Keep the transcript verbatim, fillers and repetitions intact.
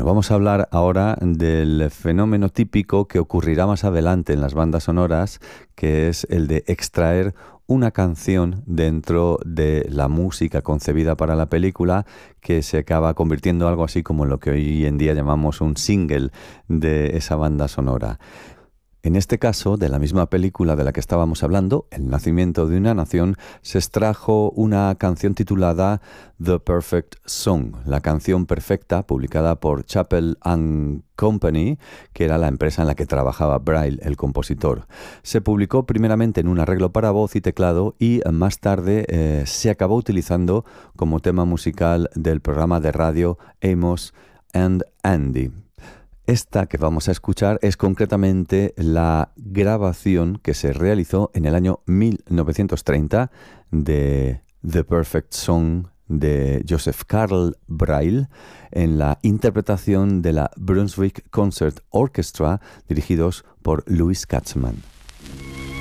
Bueno, vamos a hablar ahora del fenómeno típico que ocurrirá más adelante en las bandas sonoras, que es el de extraer una canción dentro de la música concebida para la película que se acaba convirtiendo algo así como lo que hoy en día llamamos un single de esa banda sonora. En este caso, de la misma película de la que estábamos hablando, El nacimiento de una nación, se extrajo una canción titulada The Perfect Song, la canción perfecta, publicada por Chappell and Company, que era la empresa en la que trabajaba Braille, el compositor. Se publicó primeramente en un arreglo para voz y teclado y más tarde eh, se acabó utilizando como tema musical del programa de radio Amos and Andy. Esta que vamos a escuchar es concretamente la grabación que se realizó en el año mil novecientos treinta de The Perfect Song de Joseph Carl Braille en la interpretación de la Brunswick Concert Orchestra dirigidos por Louis Katzman.